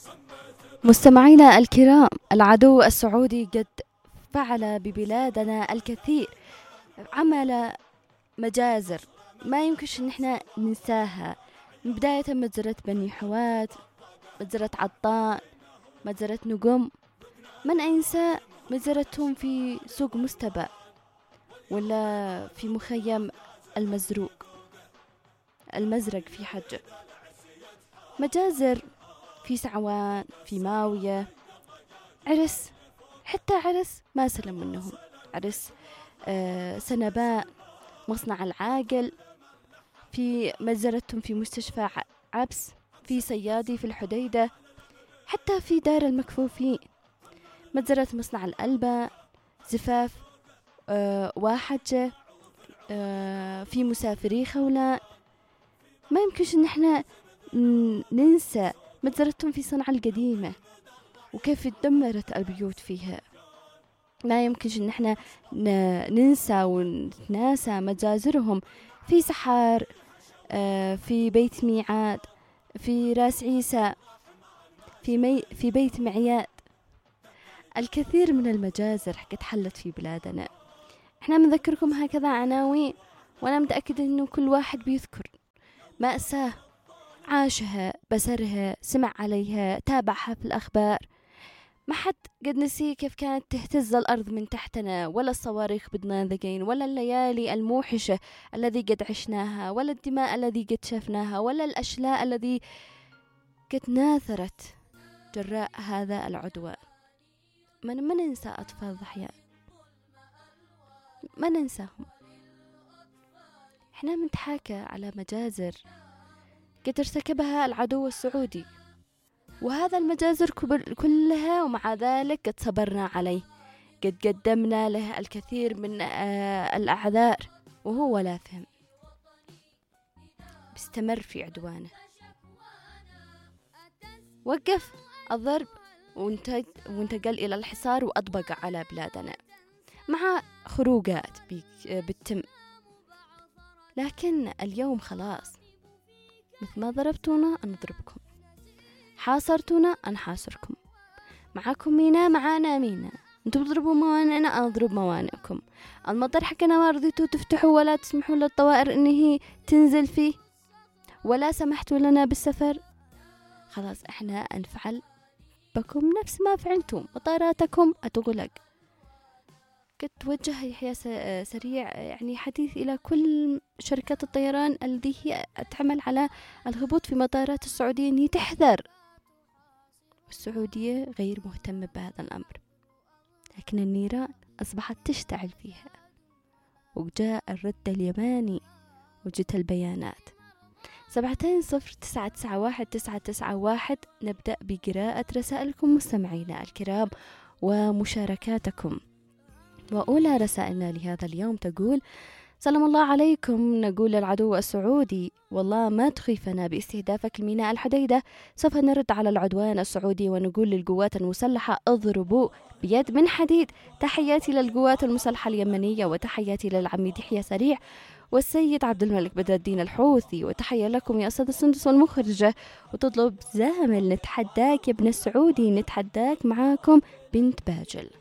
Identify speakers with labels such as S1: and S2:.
S1: مستمعينا الكرام، العدو السعودي قد فعل ببلادنا الكثير، عمل مجازر ما يمكنش ان احنا ننساها، من بداية مجزرة بني حوات، مجزرة عطان، مجزرة نقم. من ينسى مجزرتهم في سوق مستبع، ولا في مخيم المزرق في حجة. مجازر في سعوان، في ماوية، عرس، حتى عرس ما سلم منهم. عرس سنباء، مصنع العاقل، في مجزرتهم في مستشفى عبس، في صيادي في الحديدة، حتى في دار المكفوفين، مجزرة مصنع الألبة، زفاف واحجة، في مسافري خولان. ما يمكنش ان احنا ننسى مجزرتهم في صنعاء القديمة وكيف دمرت البيوت فيها. ما يمكنش ان احنا ننسى ونتناسى مجازرهم في سحار، في بيت ميعاد، في راس عيسى، في بيت معياد. الكثير من المجازر قد حلت في بلادنا. احنا بنذكركم هكذا عناوين، وانا متأكدة انه كل واحد بيذكر مأساة عاشها، بسرها، سمع عليها، تابعها في الأخبار. ما حد قد نسي كيف كانت تهتز الأرض من تحتنا، ولا الصواريخ بدناذقين، ولا الليالي الموحشة الذي قد عشناها، ولا الدماء الذي قد شفناها، ولا الأشلاء الذي قد ناثرت جراء هذا العدوان. ما ننسى أطفال ضحايا، ما ننساهم. احنا منتحاكى على مجازر قد ارتكبها العدو السعودي، وهذا المجازر كلها ومع ذلك قد صبرنا عليه، قد قدمنا له الكثير من الأعذار، وهو لا فهم، بيستمر في عدوانه. وقف الضرب وانتقل إلى الحصار وأطبق على بلادنا مع خروقات بالتم. لكن اليوم خلاص، مثل ما ضربتونا نضربكم، حاصرتونا نحاصركم، معاكم مينا معانا مينا، انتوا بتضربوا موانئنا اضرب موانئكم. المطار حقنا ما رضيتوا تفتحوا ولا تسمحوا للطوائر ان هي تنزل فيه، ولا سمحتوا لنا بالسفر. خلاص احنا نفعل بكم نفس ما فعلتم، مطاراتكم تغلق. قد توجه يحيى سريع يعني حديث إلى كل شركات الطيران التي هي تعمل على الهبوط في مطارات السعودية أن تحذر. السعودية غير مهتمة بهذا الأمر، لكن النيران أصبحت تشتعل فيها. وجاء الرد اليماني وجت البيانات 720991 نبدأ بقراءة رسائلكم مستمعينا الكرام ومشاركاتكم. وأولى رسائلنا لهذا اليوم تقول: سلام الله عليكم، نقول للعدو السعودي والله ما تخيفنا باستهدافك الميناء الحديدة، سوف نرد على العدوان السعودي ونقول للقوات المسلحة اضربوا بيد من حديد. تحياتي للقوات المسلحة اليمنية، وتحياتي للعميد يحيى سريع والسيد عبد الملك بدر الدين الحوثي، وتحية لكم يا أستاذ السندس والمخرجة. وتطلب زامل: نتحداك يا ابن السعودي، نتحداك معاكم بنت باجل.